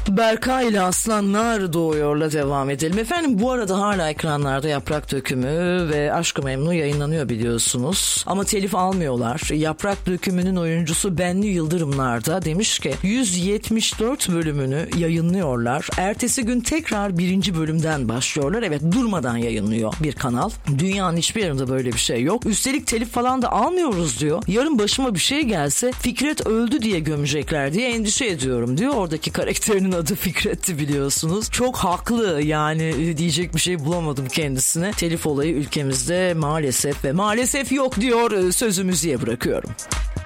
Berkay ile Aslanlar Doğuyor'la devam edelim. Efendim bu arada hala ekranlarda Yaprak Dökümü ve Aşk-ı Memnu yayınlanıyor biliyorsunuz. Ama telif almıyorlar. Yaprak Dökümü'nün oyuncusu Benli Yıldırımlar da demiş ki 174 bölümünü yayınlıyorlar. Ertesi gün tekrar 1. bölümden başlıyorlar. Evet, durmadan yayınlıyor bir kanal. Dünyanın hiçbir yerinde böyle bir şey yok. Üstelik telif falan da almıyoruz diyor. Yarın başıma bir şey gelse Fikret öldü diye gömecekler diye endişe ediyorum diyor. Oradaki karakterinin adı Fikret'ti biliyorsunuz. Çok haklı, yani diyecek bir şey bulamadım kendisine. Telif olayı ülkemizde maalesef ve maalesef yok diyor, sözü müziğe bırakıyorum.